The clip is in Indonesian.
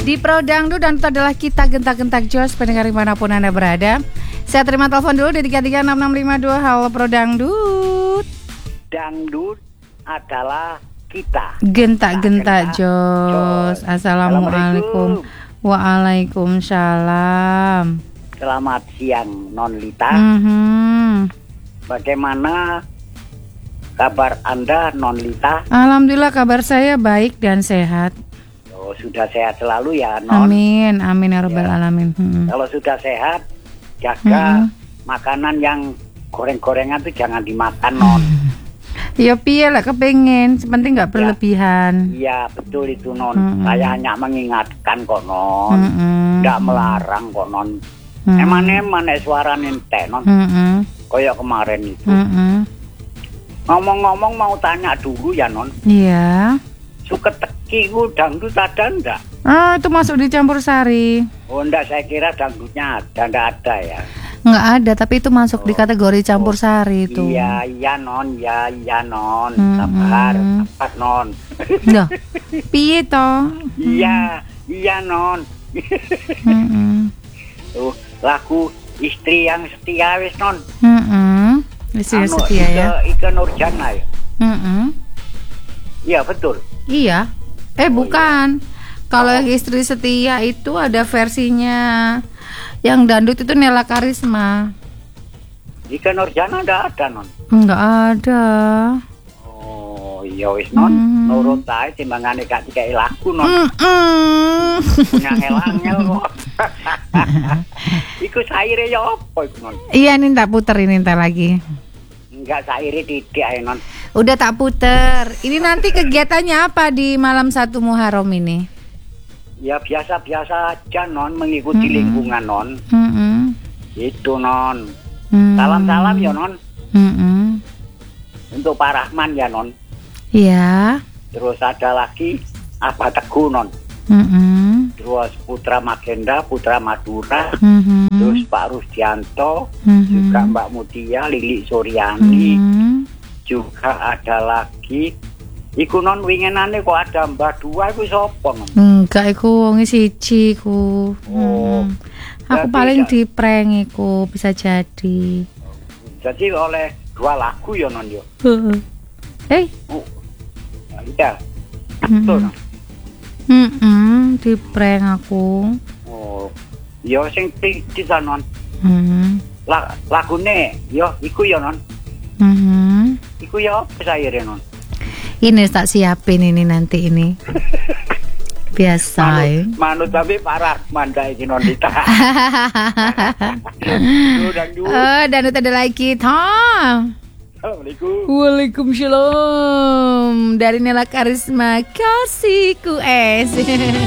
di Pro Dangdut, dan itu adalah kita gentak-gentak jos pendengar dimanapun Anda berada. Saya terima telepon dulu di 336652. Halo Pro Dangdut. Dangdut adalah kita. Gentak-gentak jos. Assalamualaikum. Waalaikumsalam. Selamat siang Non Lita. Bagaimana kabar Anda Non Lita? Alhamdulillah kabar saya baik dan sehat. Oh, sudah sehat selalu ya Non. Amin, amin ya rabbal alamin. Kalau sudah sehat, jaga makanan yang goreng-gorengan itu jangan dimakan Non. Ya piye lah kepengen, sepenting nggak berlebihan. Iya betul itu Non. Saya hanya mengingatkan kok Non, nggak melarang kok Non. Eman-eman suara nentek Non. Kayak kemarin itu. Ngomong-ngomong mau tanya dulu ya Non. Iya. Suka teki ku dangdut ada ndak? Ah, itu masuk di campur sari. Oh ndak, saya kira dangdutnya ada, ndak ada ya. Nggak ada, tapi itu masuk di kategori campur sari itu. Iya Non, iya Non. Sabar, sabar Non. Loh, piye toh? Iya Non. Tuh, lagu Istri yang Setia wis Non. Istri yang setia ya. Ika Nurjana ya. Iya betul. Iya. Bukan. Kalau yang Istri Setia itu ada versinya. Yang dangdut itu Nela Karisma. Ika Nurjana ada Non. Enggak ada. Oh iya wis Non. Nurut ae timbangane gak dikai lagu Non. Punya ngel-ngel kok. Iku saire ya apa iku Non? Iya, ini tak puter ini ntar lagi. Enggak, saire titik ae Non. Udah tak puter. Ini nanti kegiatannya apa di malam 1 Muharram ini? Ya biasa-biasa aja Non, mengikuti lingkungan Non. Itu Non. Salam-salam ya Non. Untuk Pak Rahman ya Non. Iya. Terus ada lagi Abah Teguh Non. Terus Putra Magenda, Putra Madura. Terus Pak Rusdianto, juga Mbak Mutia, Lili Suryani. Juga ada lagi iku Non, winginane kok ada Mbak Dua iku sapa Non? Enggak, iku wong siji ku. Aku paling di prank iku, bisa jadi. Jadi oleh 2 lagu ya Non yo. Iya. Betul Non. Di prank aku. Oh. Yo sing di Non. Lagune yo iku ya Non. Iku ya apa saire Non? Ini tak siapin ini nanti ini. Biasa ya. Manut tapi Pak Rahman dak iki Non Dita. Dan ada lagi Tom. Assalamualaikum. Waalaikumsalam. Dari Nela Karisma, kasihku es.